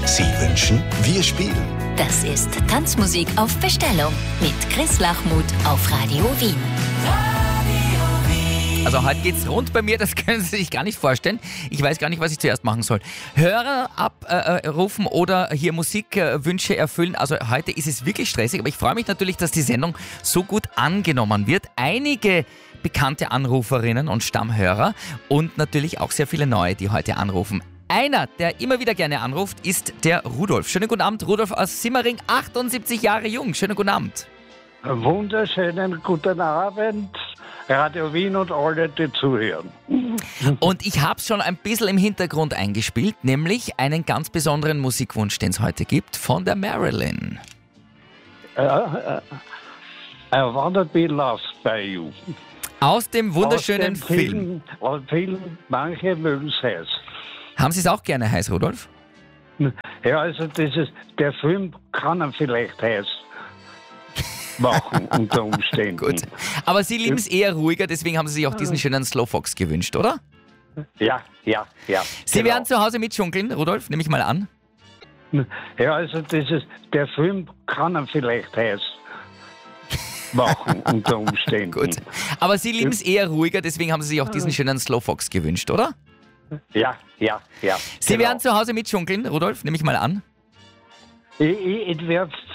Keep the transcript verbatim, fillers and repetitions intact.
Sie wünschen, wir spielen. Das ist Tanzmusik auf Bestellung mit Chris Lachmuth auf Radio Wien. Also heute geht's rund bei mir, das können Sie sich gar nicht vorstellen. Ich weiß gar nicht, was ich zuerst machen soll. Hörer abrufen äh, oder hier Musikwünsche äh, erfüllen. Also heute ist es wirklich stressig, aber ich freue mich natürlich, dass die Sendung so gut angenommen wird. Einige bekannte Anruferinnen und Stammhörer und natürlich auch sehr viele neue, die heute anrufen. Einer, der immer wieder gerne anruft, ist der Rudolf. Schönen guten Abend, Rudolf aus Simmering, achtundsiebzig Jahre jung. Schönen guten Abend. Wunderschönen guten Abend, Radio Wien und alle, die zuhören. Und ich habe es schon ein bisschen im Hintergrund eingespielt, nämlich einen ganz besonderen Musikwunsch, den es heute gibt, von der Marilyn. Uh, uh, I wanna be loved by you. Aus dem wunderschönen Aus dem Film. Film. Aus dem Film Manche mögen's heiß. Haben Sie es auch gerne heiß, Rudolf? Ja, also das ist, der Film kann er vielleicht heiß machen, unter Umständen. Gut. Aber Sie lieben es eher ruhiger, deswegen haben Sie sich auch diesen schönen Slowfox gewünscht, oder? Ja, ja, ja. Sie genau. werden zu Hause mitschunkeln, Rudolf, nehme ich mal an. Ja, also das ist, der Film kann er vielleicht heiß machen, unter Umständen. Gut. Aber Sie lieben es eher ruhiger, deswegen haben Sie sich auch diesen schönen Slowfox gewünscht, oder? Ja, ja, ja. Sie genau. werden zu Hause mitschunkeln, Rudolf, nehme ich mal an. Ich, ich, ich werde